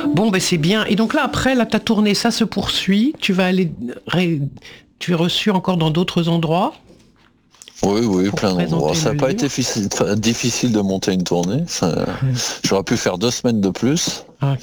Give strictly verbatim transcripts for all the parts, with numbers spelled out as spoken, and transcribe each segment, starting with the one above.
Bon, ben c'est bien. Et donc là, après, là, ta tournée, ça se poursuit. Tu vas aller... Ré... Tu es reçu encore dans d'autres endroits? Oui, oui, Pour plein d'endroits. présenter Ça n'a le pas livre. été difficile, enfin, difficile de monter une tournée. Ça- J'aurais pu faire deux semaines de plus. Ok.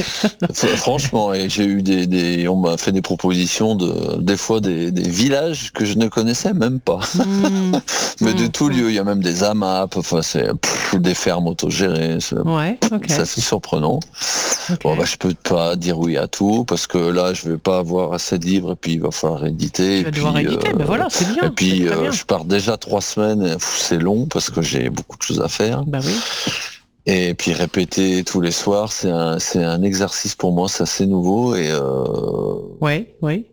F- Franchement, et j'ai eu des, des- on m'a fait des propositions de, des fois des, des villages que je ne connaissais même pas. Mmh. Mais de Mmh. tout lieu, il y a même des AMAP, enfin c'est pff, des fermes autogérées. C'est Ouais, ok. c'est assez surprenant. Ok. Bon, bah, je peux pas dire oui à tout parce que là, je vais pas avoir assez de livres et puis il va falloir éditer. Tu Et vas devoir puis, éditer, euh, ben voilà, c'est bien. et puis c'est très euh, bien. je pars déjà trois semaines. et, pff, C'est long parce que j'ai beaucoup de choses à faire. Bah oui. Et puis répéter tous les soirs, c'est un, c'est un exercice pour moi, c'est assez nouveau et euh, Ouais, oui.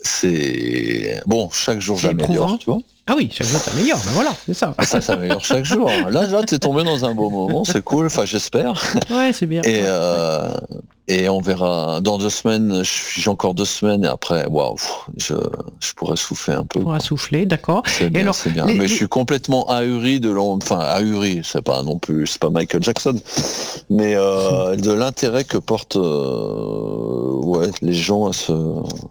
c'est bon. Chaque jour, C'est éprouvant. j'améliore, tu vois. Ah oui, chaque jour t'améliores, ben voilà, c'est ça. Ah, ça s'améliore chaque jour. Là, là, t'es tombé dans un beau moment, c'est cool. Enfin, j'espère. Ouais, c'est bien. Et Ouais. euh, et on verra dans deux semaines. J'ai encore deux semaines et après, waouh, je je pourrais souffler un peu. On va souffler, d'accord. C'est Et bien, alors, c'est bien. les- Mais les- je suis complètement ahuri de l'en... enfin ahuri, c'est pas non plus, c'est pas Michael Jackson, mais euh, de l'intérêt que portent euh, ouais les gens à ce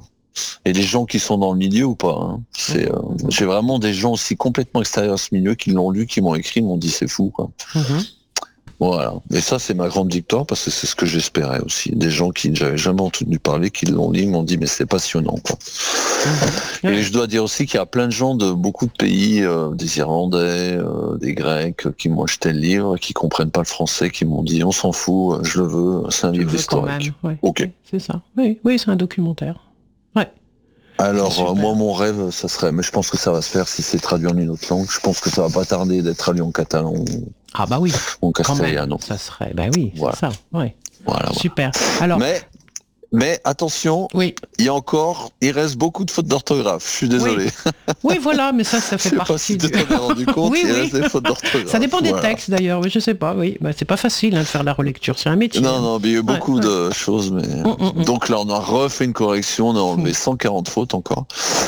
et les gens qui sont dans le milieu ou pas. Hein. C'est, euh, j'ai vraiment des gens aussi complètement extérieurs à ce milieu qui l'ont lu, qui m'ont écrit, m'ont dit c'est fou, quoi. Mhm. Voilà. Et ça, c'est ma grande victoire parce que c'est ce que j'espérais aussi. Des gens qui n'avaient jamais entendu parler, qui l'ont lu, m'ont dit mais c'est passionnant, quoi. Mhm. Et je dois dire aussi qu'il y a plein de gens de beaucoup de pays, euh, des Irlandais, euh, des Grecs, euh, qui m'ont acheté le livre, qui comprennent pas le français, qui m'ont dit on s'en fout, je le veux, c'est un Tu livre veux quand historique. même, ouais. Ok. Oui, c'est ça. Oui, oui, c'est un documentaire. Ouais. Alors C'est euh, super. moi mon rêve, ça serait, mais je pense que ça va se faire si c'est traduit en une autre langue. Je pense que ça va pas tarder d'être traduit en catalan Ah bah oui, ou en quand même. castellano. Ça serait, bah oui, Voilà. c'est ça. Ouais. Voilà, voilà. Super. Alors, Mais mais attention, oui, il y a encore, il reste beaucoup de fautes d'orthographe. Je suis désolé. oui, voilà, mais ça, ça Je fait sais pas partie si tu du. t'en as rendu compte, Oui, il oui. reste des fautes d'orthographe. Ça dépend des Voilà. textes d'ailleurs, mais je sais pas, oui. Bah, c'est pas facile hein, de faire la relecture, c'est un métier. Non, hein. non, mais il y a eu beaucoup Ouais, de choses, mais... Mm, mm, mm. Donc là, on a refait une correction, on a enlevé cent quarante fautes encore.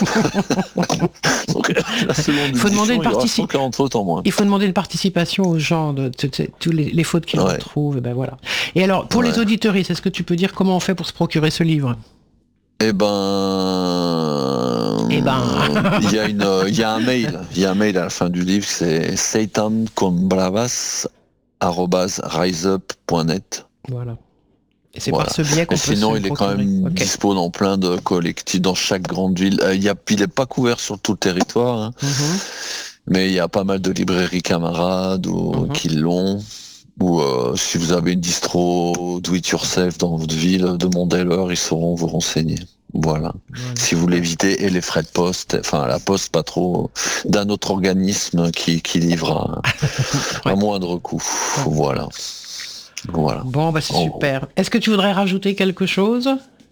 Donc, la seconde Il faut demander édition, une il y aura partici- cent quarante fautes en moins. Il faut demander une participation aux gens de, de- de- tous les, les fautes qu'ils Ouais. retrouvent, et ben voilà. Et alors, pour Ouais. les auditeuristes, est-ce que tu peux dire comment on fait pour se procurer ce livre? Eh ben... Eh ben. Il y a une, euh, il y a un mail, il y a un mail à la fin du livre, c'est seitanconbravas arobase riseup point net. Voilà. Et c'est Voilà. par ce biais qu'on Et peut sinon, se il est procurer. quand même Ok. dispo dans plein de collectifs, dans chaque grande ville. Euh, il y a, il est pas couvert sur tout le territoire, hein, Mhm. mais il y a pas mal de librairies camarades ou, Mhm. qui l'ont. Ou euh, si vous avez une distro do it yourself dans votre ville, demandez-leur, ils sauront vous renseigner. Voilà. Voilà. Si vous l'évitez, et les frais de poste, enfin la poste pas trop, d'un autre organisme qui, qui livre à, Ouais. à moindre coût. Voilà. Voilà. Bon, bah c'est En super. Est-ce que tu voudrais rajouter quelque chose?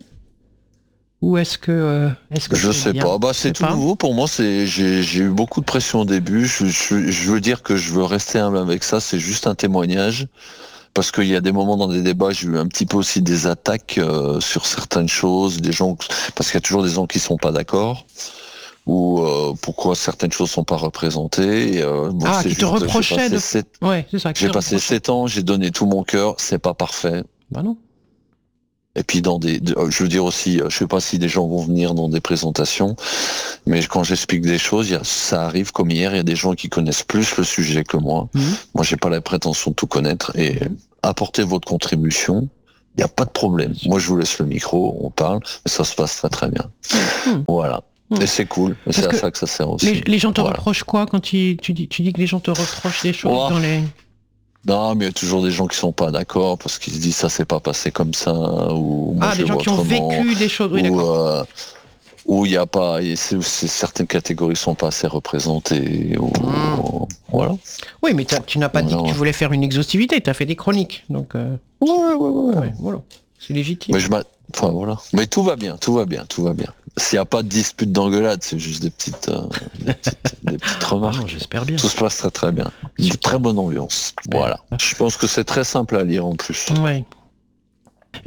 Ou est-ce que... euh, est-ce que Je c'est sais bien? pas. Bah, Je c'est sais tout pas. nouveau pour moi. C'est j'ai j'ai eu beaucoup de pression au début. Je, je, je veux dire que je veux rester humble avec ça. C'est juste un témoignage parce qu'il y a des moments dans des débats, j'ai eu un petit peu aussi des attaques euh, sur certaines choses, des gens parce qu'il y a toujours des gens qui sont pas d'accord ou euh, pourquoi certaines choses sont pas représentées. Et, euh, bon, Ah, c'est qui te juste, j'ai reprochait passé de- sept- Ouais, c'est ça. qui J'ai te passé reproche. sept ans, j'ai donné tout mon cœur. C'est pas parfait. Bah non. Et puis dans des, de- je veux dire aussi, je sais pas si des gens vont venir dans des présentations, mais quand j'explique des choses, il y a, ça arrive comme hier, il y a des gens qui connaissent plus le sujet que moi. Mhm. Moi, j'ai pas la prétention de tout connaître et apportez votre contribution. Il n'y a pas de problème. Moi, je vous laisse le micro, on parle, et ça se passe très très bien. Mhm. Voilà. Mhm. Et c'est cool. Et c'est Parce à que ça que ça sert aussi. Les, les gens te Voilà. reprochent quoi quand tu, tu, dis, tu dis que les gens te reprochent des choses Oh. dans les... Non, mais il y a toujours des gens qui sont pas d'accord parce qu'ils se disent ça s'est pas passé comme ça ou moi Ah, je des le gens vois qui ont autrement. vécu des choses, oui, ou, d'accord. euh, où il n'y a pas, et c'est, c'est- certaines catégories sont pas assez représentées. Ou, Mm. Voilà. Oui, mais t'as- tu n'as pas dit Non, que tu ouais. voulais faire une exhaustivité, tu as fait des chroniques, donc euh, Ouais, ouais, ouais. ouais, voilà, c'est légitime. Mais je m'a- enfin voilà. Mais tout va bien, tout va bien, tout va bien. S'il n'y a pas de dispute d'engueulade, c'est juste des petites, euh, des petites, des petites Ah remarques. non, j'espère bien. Tout se passe très très bien. Une Super. très bonne ambiance. Voilà. Je pense que c'est très simple à lire en plus. Ouais.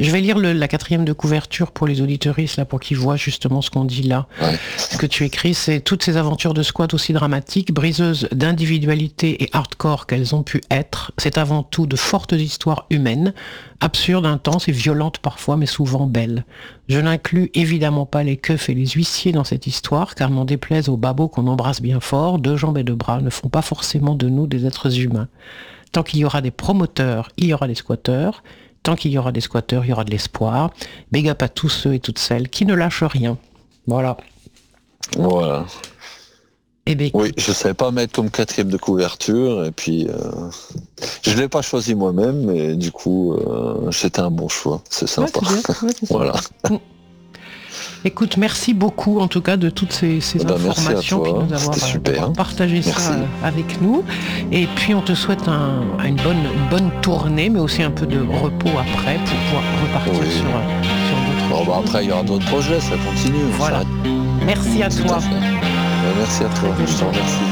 Je vais lire le, la quatrième de couverture pour les auditeuristes, là, pour qu'ils voient justement ce qu'on dit là. Ouais. Ce que tu écris, c'est toutes ces aventures de squat aussi dramatiques, briseuses d'individualité et hardcore qu'elles ont pu être. C'est avant tout de fortes histoires humaines, absurdes, intenses et violentes parfois, mais souvent belles. Je n'inclus évidemment pas les keufs et les huissiers dans cette histoire, car n'en déplaise aux babos qu'on embrasse bien fort, deux jambes et deux bras ne font pas forcément de nous des êtres humains. Tant qu'il y aura des promoteurs, il y aura des squatteurs. Tant qu'il y aura des squatteurs, il y aura de l'espoir. Big up à tous ceux et toutes celles qui ne lâchent rien. Voilà. Voilà. Eh bien, oui, je ne savais pas mettre comme quatrième de couverture, et puis euh, je ne l'ai pas choisi moi-même, mais du coup, euh, c'était un bon choix. C'est sympa. Ouais, c'est bien. Ouais, c'est voilà. Écoute, merci beaucoup en tout cas de toutes ces, ces ben, informations, puis de nous avoir, avoir partagé merci. ça avec nous. Et puis on te souhaite un, une, bonne, une bonne tournée, mais aussi un peu de repos après pour pouvoir repartir oui. sur, sur d'autres bon, choses. Bah après, il y aura d'autres projets, ça continue. Voilà. Merci à Tout toi. À ben, merci à toi. Je te remercie.